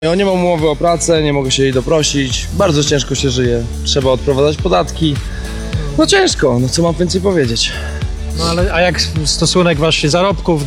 Ja nie mam umowy o pracę, nie mogę się jej doprosić, bardzo ciężko się żyje, trzeba odprowadzać podatki. No ciężko, no co mam więcej powiedzieć. No ale a jak stosunek właśnie zarobków